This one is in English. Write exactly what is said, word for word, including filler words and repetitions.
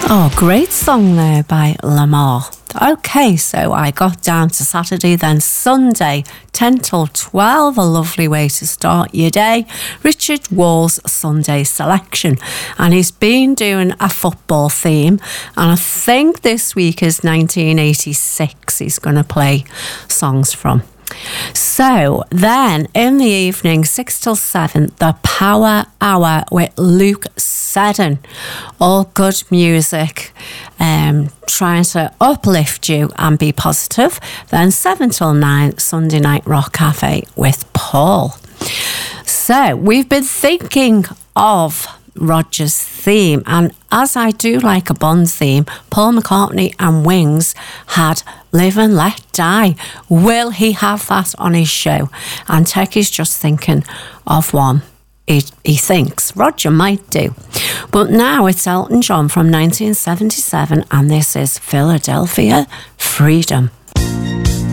Oh, great song there by Lamar. Okay, so I got down to Saturday, then Sunday, ten till twelve, a lovely way to start your day. Richard Wall's Sunday selection. And he's been doing a football theme, and I think this week is nineteen eighty-six he's going to play songs from. So then in the evening, six till seven, the Power Hour with Luke Seddon. All good music, um, trying to uplift you and be positive. Then seven till nine, Sunday Night Rock Cafe with Paul. So we've been thinking of Roger's theme, and as I do like a Bond theme, Paul McCartney and Wings had Live and Let Die. Will he have that on his show? And Techie's just thinking of one. He, he thinks Roger might do. But now it's Elton John from nineteen seventy-seven, and this is Philadelphia Freedom.